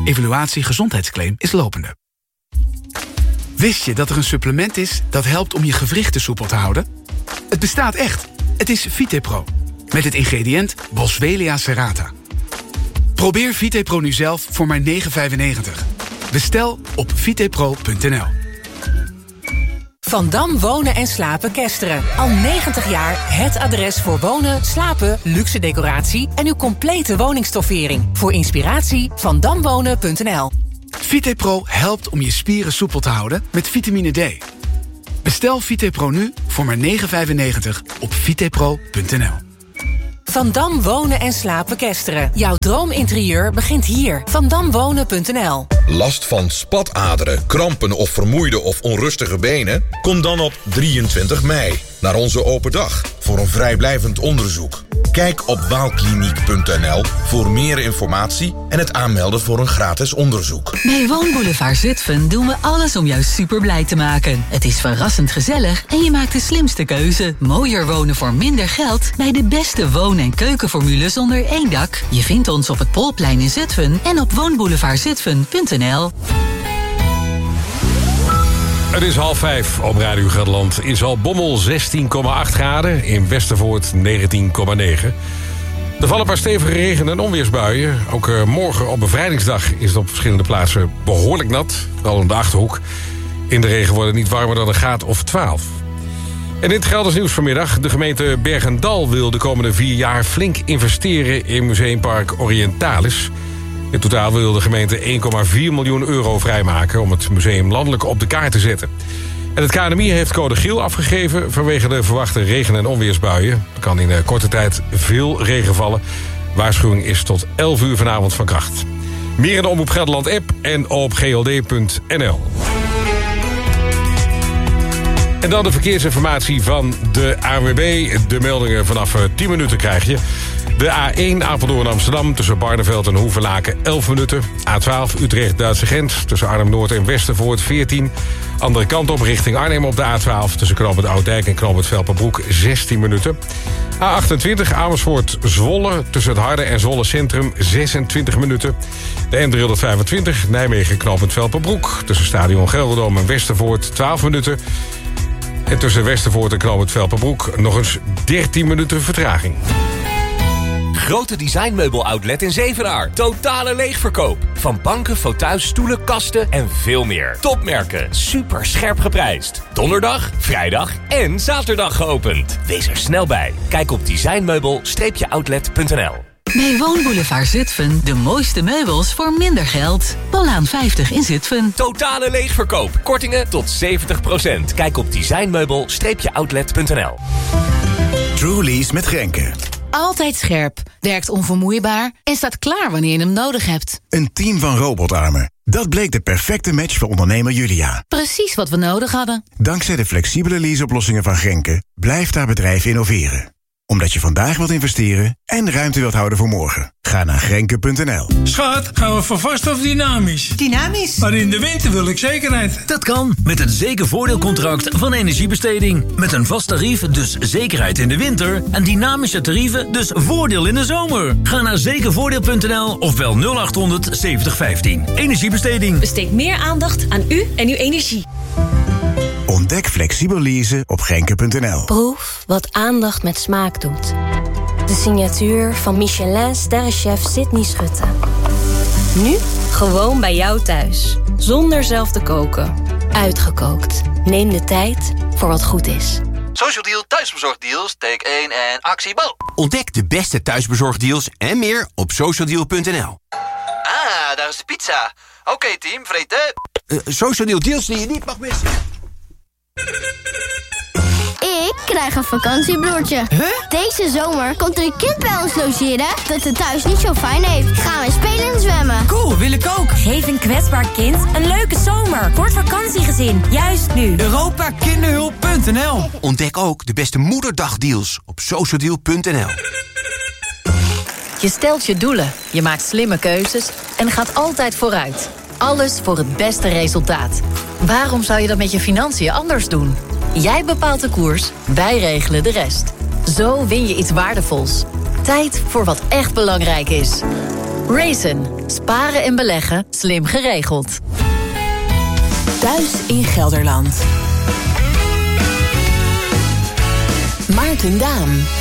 Evaluatie gezondheidsclaim is lopende. Wist je dat er een supplement is dat helpt om je gewrichten soepel te houden? Het bestaat echt. Het is VitePro. Met het ingrediënt Boswellia serrata. Probeer VitePro nu zelf voor maar €9,95. Bestel op vitepro.nl. Van Dam Wonen en Slapen Kesteren. Al 90 jaar het adres voor wonen, slapen, luxe decoratie en uw complete woningstoffering. Voor inspiratie vandamwonen.nl. VitePro helpt om je spieren soepel te houden met vitamine D. Bestel VitePro nu voor maar €9,95 op vitepro.nl. Van Dam Wonen en Slapen Kesteren. Jouw droominterieur begint hier. Vandamwonen.nl. Last van spataderen, krampen of vermoeide of onrustige benen? Kom dan op 23 mei naar onze open dag voor een vrijblijvend onderzoek. Kijk op waalkliniek.nl voor meer informatie en het aanmelden voor een gratis onderzoek. Bij Woonboulevard Zutphen doen we alles om jou super blij te maken. Het is verrassend gezellig en je maakt de slimste keuze. Mooier wonen voor minder geld bij de beste woon- en keukenformules onder één dak. Je vindt ons op het Polplein in Zutphen en op woonboulevardzutphen.nl. Het is 4:30 op Radio Gelderland. In Zaltbommel 16,8 graden. In Westervoort 19,9. Er vallen een paar stevige regen- en onweersbuien. Ook morgen op bevrijdingsdag is het op verschillende plaatsen behoorlijk nat. Vooral in de Achterhoek. In de regen wordt het niet warmer dan een graad of 12. En in het Gelders nieuws vanmiddag. De gemeente Bergendal wil de komende 4 jaar flink investeren in Museumpark Orientalis. In totaal wil de gemeente 1,4 miljoen euro vrijmaken om het museum landelijk op de kaart te zetten. En het KNMI heeft code geel afgegeven vanwege de verwachte regen- en onweersbuien. Er kan in korte tijd veel regen vallen. Waarschuwing is tot 11 uur vanavond van kracht. Meer in de Omroep Gelderland app en op gld.nl. En dan de verkeersinformatie van de ANWB. De meldingen vanaf 10 minuten krijg je. De A1 Apeldoorn-Amsterdam tussen Barneveld en Hoevelaken 11 minuten. A12 Utrecht-Duitse grens tussen Arnhem-Noord en Westervoort 14. Andere kant op richting Arnhem op de A12 tussen Knoopend Oudijk en Knoopend Velperbroek 16 minuten. A28 Amersfoort-Zwolle tussen het Harde en Zwolle Centrum 26 minuten. De N325 Nijmegen Knoopend Velperbroek tussen Stadion Gelderdoom en Westervoort 12 minuten. En tussen Westervoort en Knoopend Velperbroek nog eens 13 minuten vertraging. Grote designmeubel-outlet in Zevenaar. Totale leegverkoop. Van banken, fauteuils, stoelen, kasten en veel meer. Topmerken. Super scherp geprijsd. Donderdag, vrijdag en zaterdag geopend. Wees er snel bij. Kijk op designmeubel-outlet.nl. Bij Woonboulevard Zutphen de mooiste meubels voor minder geld. Pollaan 50 in Zutphen. Totale leegverkoop. Kortingen tot 70%. Kijk op designmeubel-outlet.nl. Truly's met Grenke. Altijd scherp, werkt onvermoeibaar en staat klaar wanneer je hem nodig hebt. Een team van robotarmen. Dat bleek de perfecte match voor ondernemer Julia. Precies wat we nodig hadden. Dankzij de flexibele leaseoplossingen van Grenke blijft haar bedrijf innoveren. Omdat je vandaag wilt investeren en ruimte wilt houden voor morgen. Ga naar Grenke.nl. Schat, gaan we voor vast of dynamisch? Dynamisch. Maar in de winter wil ik zekerheid. Dat kan met het zekervoordeelcontract van Energiebesteding. Met een vast tarief, dus zekerheid in de winter. En dynamische tarieven, dus voordeel in de zomer. Ga naar zekervoordeel.nl of bel 0800 7015. Energiebesteding. Besteed meer aandacht aan u en uw energie. Ontdek flexibel leasen op Grenke.nl. Proef wat aandacht met smaak doet. De signatuur van Michelin-sterrenchef Sydney Schutte. Nu gewoon bij jou thuis. Zonder zelf te koken. Uitgekookt. Neem de tijd voor wat goed is. Social Deal thuisbezorgdeals, take 1 en actiebal. Ontdek de beste thuisbezorgdeals en meer op socialdeal.nl. Ah, daar is de pizza. Oké, team, vreten. Social Deal deals die je niet mag missen. Ik krijg een vakantiebroertje. Huh? Deze zomer komt er een kind bij ons logeren dat het thuis niet zo fijn heeft. Gaan we spelen en zwemmen. Cool, wil ik ook. Geef een kwetsbaar kind een leuke zomer. Voor het vakantiegezin, juist nu. Europakinderhulp.nl. Ontdek ook de beste moederdagdeals op socialdeal.nl. Je stelt je doelen, je maakt slimme keuzes en gaat altijd vooruit. Alles voor het beste resultaat. Waarom zou je dat met je financiën anders doen? Jij bepaalt de koers, wij regelen de rest. Zo win je iets waardevols. Tijd voor wat echt belangrijk is. Raisin. Sparen en beleggen. Slim geregeld. Thuis in Gelderland. Maarten Daan.